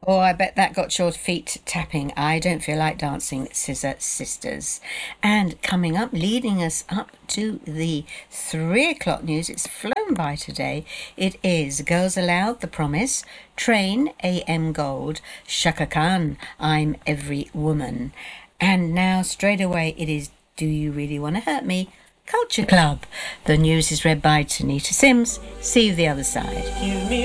Oh, I bet that got your feet tapping. I don't feel like dancing, Scissor Sisters. And coming up, leading us up to the 3 o'clock news, it's flown by today. It is Girls Aloud, The Promise, Train, AM Gold, Shaka Khan, I'm Every Woman. And now, straight away, it is Do You Really Want to Hurt Me? Culture Club. The news is read by Tanita Sims. See you the other side. Give me